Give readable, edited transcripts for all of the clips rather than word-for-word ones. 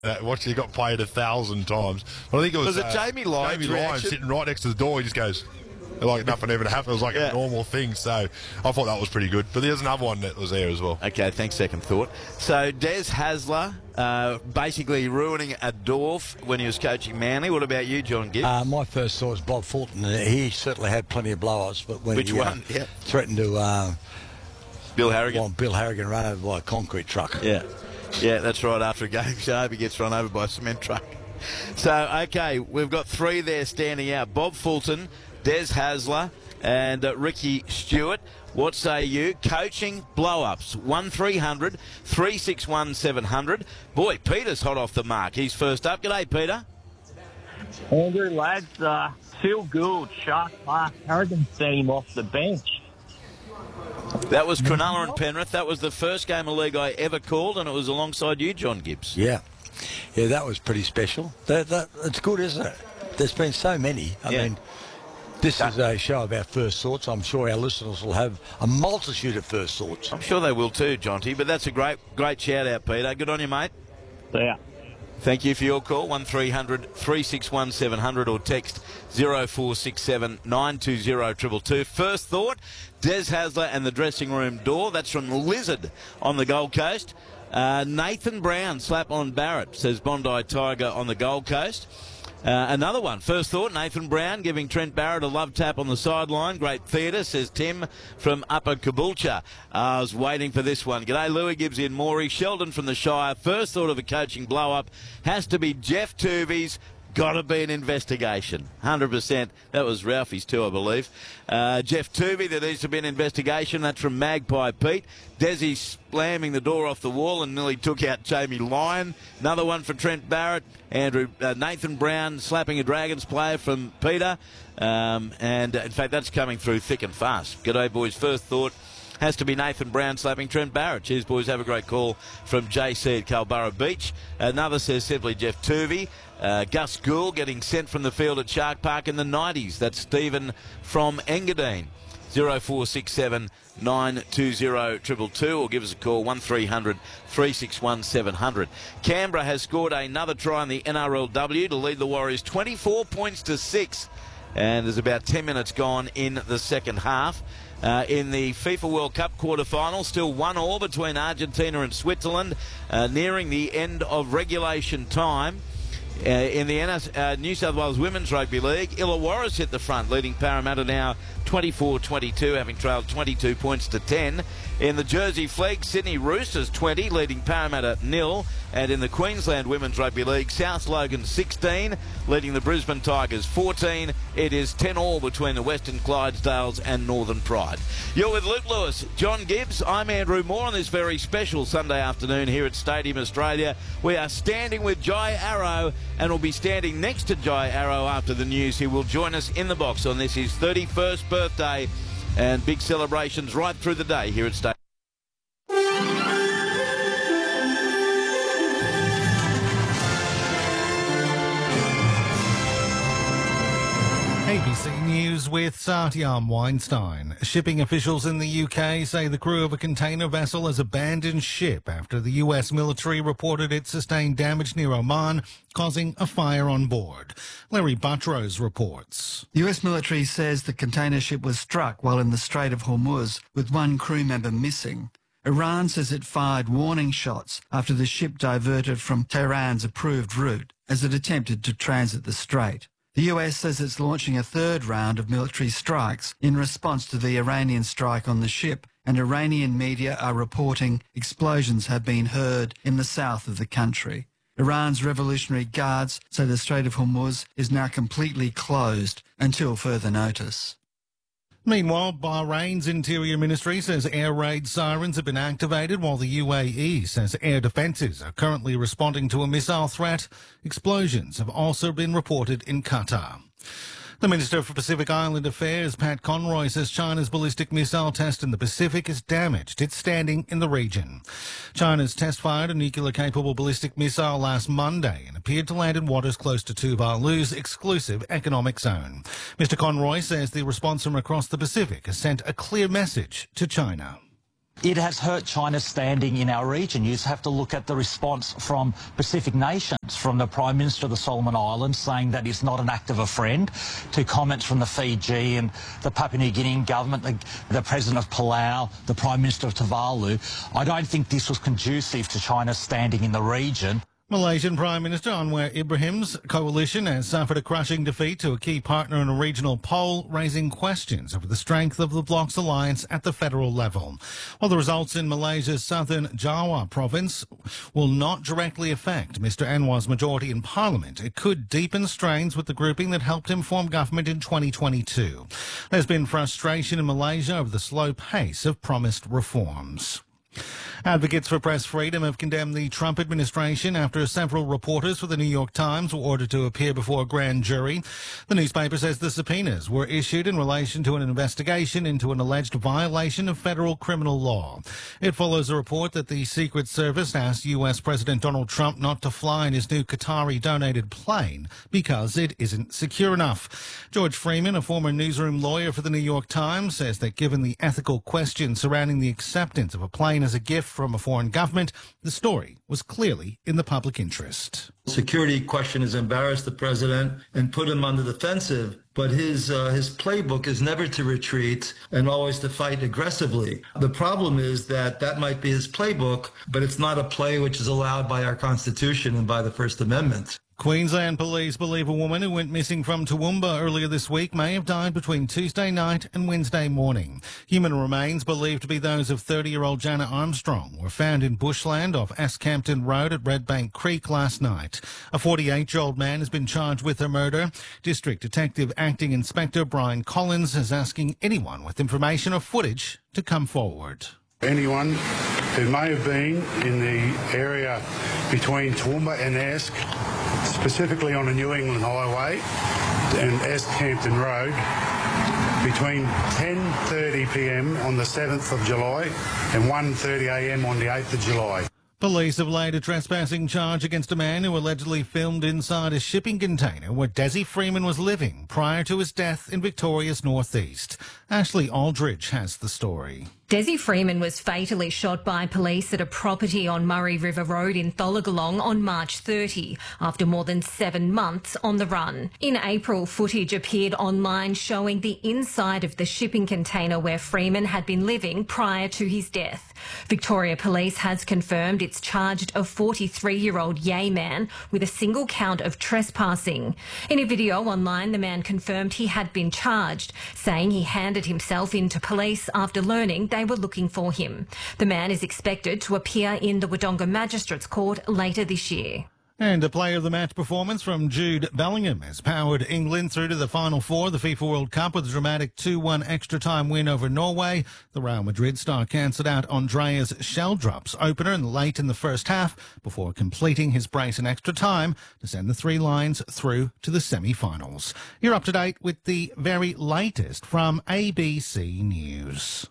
Watch, he got played 1,000 times. But I think it was it Jamie Lyons' Jamie Lyons reaction? sitting right next to the door. He just goes, like nothing ever happened. It was like a normal thing. So I thought that was pretty good. But there's another one that was there as well. Okay, thanks, second thought. So Des Hasler basically ruining a Dorf when he was coaching Manly. What about you, John Gibb? My first thought was Bob Fulton. He certainly had plenty of blow-ups, but when Which he one? threatened to Bill Harrigan. Bill Harrigan run over by a concrete truck. Yeah, that's right. After a game show, he gets run over by a cement truck. So, okay, we've got three there standing out. Bob Fulton, Des Hasler and Ricky Stewart. What say you? Coaching blow-ups. 1300 361 700. Boy, Peter's hot off the mark. He's first up. G'day, Peter. Andrew, lads, Phil Gould, Shark Park, Harrigan sent him off the bench. That was Cronulla and Penrith. That was the first game of league I ever called, and it was alongside you, John Gibbs. Yeah, that was pretty special. It's good, isn't it? There's been so many. I mean, this is a show about first thoughts. I'm sure our listeners will have a multitude of first thoughts. I'm sure they will too, Jonty, but that's a great shout-out, Peter. Good on you, mate. Yeah. Thank you for your call, 1300 361 700 or text 0467 920 222. First thought, Des Hasler and the dressing room door. That's from Lizard on the Gold Coast. Nathan Brown, slap on Barrett, says Bondi Tiger on the Gold Coast. Another one. First thought, Nathan Brown giving Trent Barrett a love tap on the sideline. Great theatre, says Tim from Upper Caboolture. I was waiting for this one. G'day, Louis Gibbs in Moree. Sheldon from the Shire. First thought of a coaching blow-up has to be Jeff Tuvey's. Got to be an investigation. 100%. That was Ralphie's too, I believe. Jeff Tuvey, there needs to be an investigation. That's from Magpie Pete. Desi slamming the door off the wall and nearly took out Jamie Lyon. Another one for Trent Barrett. Andrew Nathan Brown slapping a Dragons player from Peter. And in fact, that's coming through thick and fast. G'day, boys. First thought has to be Nathan Brown slapping Trent Barrett. Cheers, boys. Have a great call from JC at Culburra Beach. Another says simply Jeff Tuvey. Gus Gould getting sent from the field at Shark Park in the 90s. That's Stephen from Engadine. 0467 920 222 or give us a call 1300 361 700. Canberra has scored another try in the NRLW to lead the Warriors 24 points to 6. And there's about 10 minutes gone in the second half. In the FIFA World Cup quarter-final, still 1-1 between Argentina and Switzerland, nearing the end of regulation time. In the New South Wales Women's Rugby League, Illawarra's hit the front, leading Parramatta now 24-22, having trailed 22 points to 10. In the Jersey Flegg, Sydney Roosters 20, leading Parramatta 0. And in the Queensland Women's Rugby League, South Logan 16, leading the Brisbane Tigers 14. It is 10-10 between the Western Clydesdales and Northern Pride. You're with Luke Lewis, John Gibbs. I'm Andrew Moore on this very special Sunday afternoon here at Stadium Australia. We are standing with Jai Arrow, and we'll be standing next to Jai Arrow after the news. He will join us in the box on this, his 31st birthday, and big celebrations right through the day here at Stadium. ABC News with Satyam Weinstein. Shipping officials in the UK say the crew of a container vessel has abandoned ship after the US military reported it sustained damage near Oman, causing a fire on board. Larry Buttrose reports. The US military says the container ship was struck while in the Strait of Hormuz, with one crew member missing. Iran says it fired warning shots after the ship diverted from Tehran's approved route as it attempted to transit the strait. The US says it's launching a third round of military strikes in response to the Iranian strike on the ship, and Iranian media are reporting explosions have been heard in the south of the country. Iran's Revolutionary Guards say the Strait of Hormuz is now completely closed until further notice. Meanwhile, Bahrain's Interior Ministry says air raid sirens have been activated, while the UAE says air defences are currently responding to a missile threat. Explosions have also been reported in Qatar. The Minister for Pacific Island Affairs, Pat Conroy, says China's ballistic missile test in the Pacific has damaged its standing in the region. China's test-fired a nuclear-capable ballistic missile last Monday and appeared to land in waters close to Tuvalu's exclusive economic zone. Mr. Conroy says the response from across the Pacific has sent a clear message to China. It has hurt China's standing in our region. You just have to look at the response from Pacific nations, from the Prime Minister of the Solomon Islands saying that he's not an act of a friend, to comments from the Fiji and the Papua New Guinea government, the President of Palau, the Prime Minister of Tuvalu. I don't think this was conducive to China's standing in the region. Malaysian Prime Minister Anwar Ibrahim's coalition has suffered a crushing defeat to a key partner in a regional poll, raising questions over the strength of the bloc's alliance at the federal level. While the results in Malaysia's southern Java province will not directly affect Mr Anwar's majority in parliament, it could deepen strains with the grouping that helped him form government in 2022. There's been frustration in Malaysia over the slow pace of promised reforms. Advocates for press freedom have condemned the Trump administration after several reporters for the New York Times were ordered to appear before a grand jury. The newspaper says the subpoenas were issued in relation to an investigation into an alleged violation of federal criminal law. It follows a report that the Secret Service asked U.S. President Donald Trump not to fly in his new Qatari-donated plane because it isn't secure enough. George Freeman, a former newsroom lawyer for the New York Times, says that given the ethical questions surrounding the acceptance of a plane as a gift from a foreign government, the story was clearly in the public interest. Security question has embarrassed the president and put him on the defensive, but his playbook is never to retreat and always to fight aggressively. The problem is that might be his playbook, but it's not a play which is allowed by our Constitution and by the First Amendment. Queensland police believe a woman who went missing from Toowoomba earlier this week may have died between Tuesday night and Wednesday morning. Human remains believed to be those of 30-year-old Jana Armstrong were found in bushland off Ascampton Road at Redbank Creek last night. A 48-year-old man has been charged with her murder. District Detective Acting Inspector Brian Collins is asking anyone with information or footage to come forward. Anyone who may have been in the area between Toowoomba and Ask, specifically on the New England Highway and Ascampton Road, between 10:30 p.m. on the 7th of July and 1:30 a.m. on the 8th of July. Police have laid a trespassing charge against a man who allegedly filmed inside a shipping container where Desi Freeman was living prior to his death in Victoria's northeast. Ashley Aldridge has the story. Desi Freeman was fatally shot by police at a property on Murray River Road in Tholagolong on March 30 after more than 7 months on the run. In April, footage appeared online showing the inside of the shipping container where Freeman had been living prior to his death. Victoria Police has confirmed it's charged a 43-year-old Yay man with a single count of trespassing. In a video online, the man confirmed he had been charged, saying he handed himself in to police after learning they were looking for him. The man is expected to appear in the Wodonga Magistrates Court later this year. And a player of the match performance from Jude Bellingham has powered England through to the Final Four of the FIFA World Cup with a dramatic 2-1 extra-time win over Norway. The Real Madrid star cancelled out Andreas Sheldrop's opener late in the first half before completing his brace in extra time to send the Three Lions through to the semi-finals. You're up to date with the very latest from ABC News.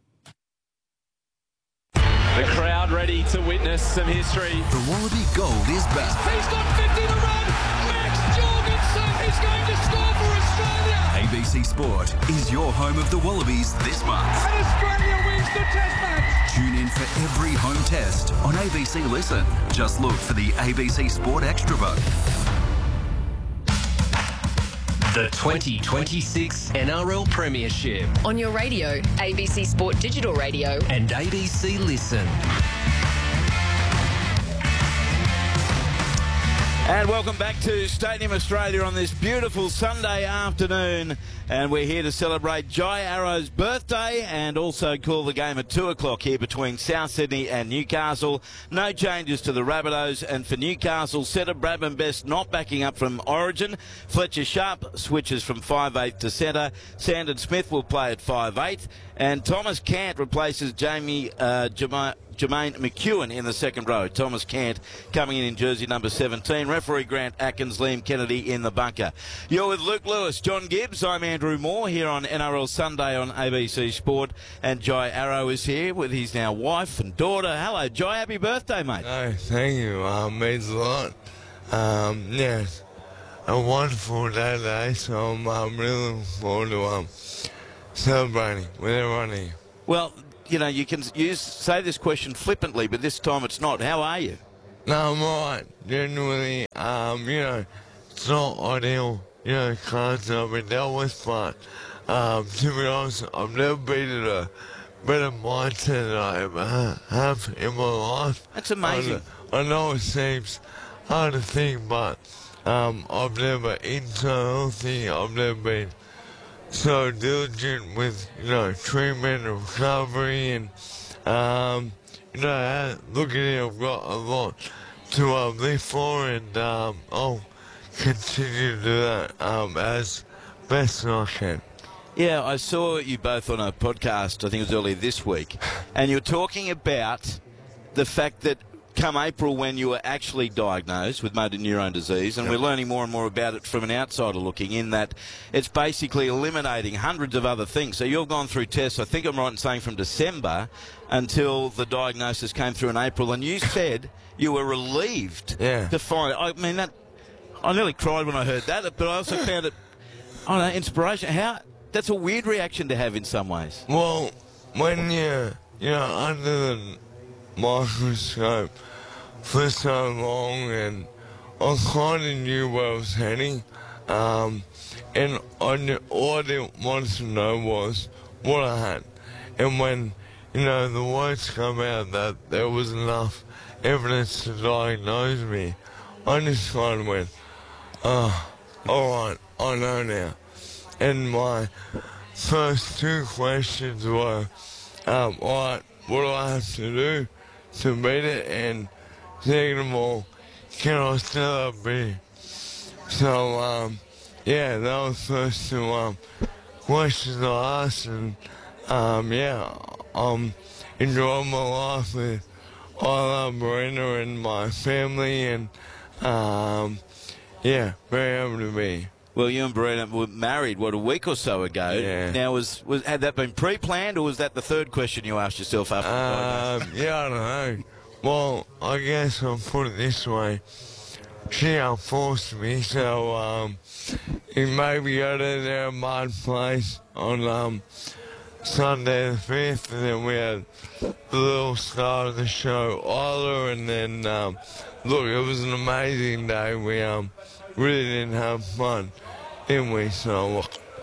The crowd ready to witness some history. The Wallaby Gold is back. He's got 50 to run. Max Jorgensen is going to score for Australia. ABC Sport is your home of the Wallabies this month. And Australia wins the test match. Tune in for every home test on ABC Listen. Just look for the ABC Sport Extra vote. The 2026 NRL Premiership. On your radio, ABC Sport Digital Radio. And ABC Listen. And welcome back to Stadium Australia on this beautiful Sunday afternoon. And we're here to celebrate Jai Arrow's birthday and also call the game at 2 o'clock here between South Sydney and Newcastle. No changes to the Rabbitohs. And for Newcastle, centre Bradman Best not backing up from Origin. Fletcher Sharp switches from 5'8" to centre. Sandon Smith will play at 5'8". And Thomas Cant replaces Jermaine McEwen in the second row. Thomas Cant coming in jersey number 17. Referee Grant Atkins, Liam Kennedy in the bunker. You're with Luke Lewis, John Gibbs. I'm Andrew Moore here on NRL Sunday on ABC Sport. And Jai Arrow is here with his now wife and daughter. Hello, Jai. Happy birthday, mate. Oh, thank you. Means a lot. Yes, a wonderful day today, so I'm really looking forward to celebrating with everyone here. Well, you know, you can say this question flippantly, but this time it's not. How are you? No, I'm alright. Genuinely, you know, it's not ideal, you know, cards I've been dealt with, but to be honest, I've never been in a better mindset than I ever have in my life. That's amazing. I know it seems hard to think, but I've never eaten so healthy. I've never been so diligent with, you know, treatment and recovery, and you know, look at it, I've got a lot to live for, and I'll continue to do that as best as I can. Yeah, I saw you both on a podcast, I think it was earlier this week, and you're talking about the fact that come April, when you were actually diagnosed with motor neurone disease, and we're learning more and more about it from an outsider looking in, that it's basically eliminating hundreds of other things. So you've gone through tests, I think I'm right in saying, from December until the diagnosis came through in April, and you said you were relieved to find it. I mean, I nearly cried when I heard that, but I also found it, I don't know, inspiration. That's a weird reaction to have in some ways. Well, when you're under the microscope for so long, and I kind of knew where I was heading, and all I didn't want to know was what I had. And when, you know, the words come out that there was enough evidence to diagnose me, I just kind of went, oh, alright, I know now. And my first two questions were, alright, what do I have to do to beat it? And second of all, can I still have beer? So, yeah, that was the first two questions I asked, and yeah, I'm enjoying my life with Isla, Marina, and my family, and yeah, very happy to be here. Well, you and Brina were married, a week or so ago. Yeah. Now, had that been pre-planned, or was that the third question you asked yourself after the diagnosis? Yeah, I don't know. Well, I guess I'll put it this way. She forced me, so it made me go to their mud place on Sunday the 5th, and then we had the little star of the show, Isla, and then, look, it was an amazing day. We really didn't have fun, didn't we? So,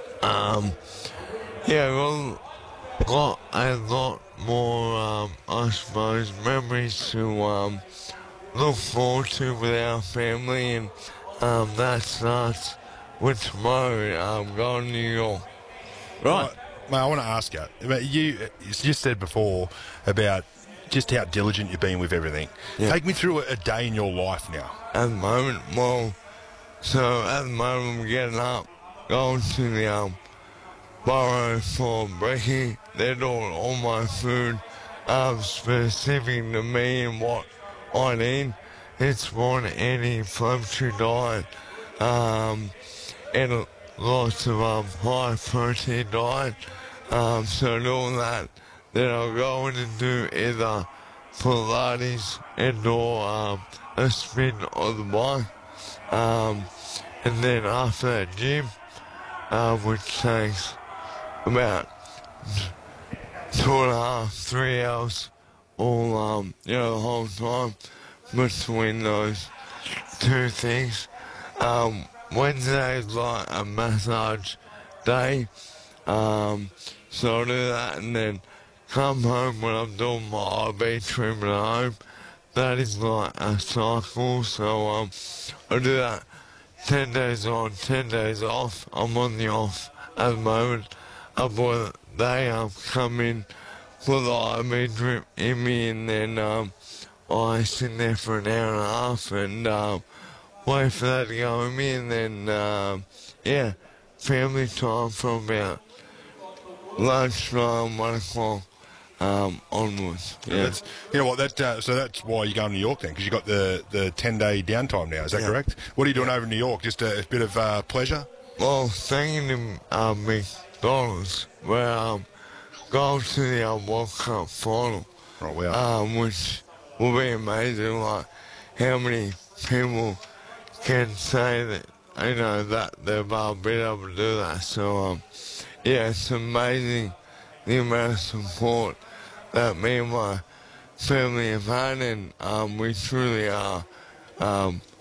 yeah, well, got a lot more, I suppose, memories to look forward to with our family, and that starts with tomorrow. Going to New York. Right. Mate, I want to ask you, you just said before about just how diligent you've been with everything. Yeah. Take me through a day in your life now. At the moment, well, so at the moment I'm getting up, going to the borough for brekkie. They're doing all my food specific to me and what I need. It's more an anti-inflammatory diet, and lots of high protein diet. So doing that, then I'll go in and do either Pilates and or a spin on the bike. And then after that gym, which takes about 2.5, 3 hours, all, you know, the whole time between those two things. Wednesday is like a massage day, so I do that, and then come home when I'm doing my IV treatment at home. That is like a cycle, so I do that 10 days on, 10 days off. I'm on the off at the moment. But they come in for the IV drip in me, and then I sit there for an hour and a half and wait for that to go in me, and then yeah, family time from about lunchtime, 1 o'clock onwards. Yeah. You know what? So that's why you're going to New York then, because you got the 10-day downtime now. Is that correct? What are you doing over in New York? Just a bit of pleasure? Well, thanking to McDonald's, we're going to the World Cup final. Oh wow! Which will be amazing. Like how many people can say that, you know, that they've been able to do that. So yeah, it's amazing the amount of support me and my family have had, and we truly are